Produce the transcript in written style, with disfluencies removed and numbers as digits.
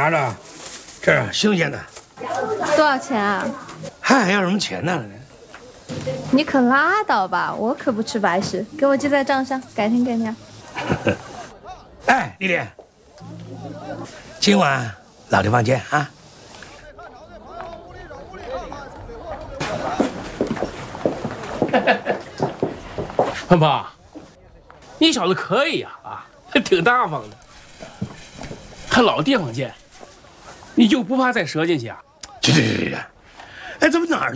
拿着，这新鲜的。 多少钱啊？ 还要什么钱呢？ 你可拉倒吧，我可不吃白食，给我记在账上，改天给你啊。 哎，丽丽，今晚老地方见啊。 胖胖，你小子可以呀啊，挺大方的，还老地方见，你就不怕再折进去啊？ 去，哎，怎么哪儿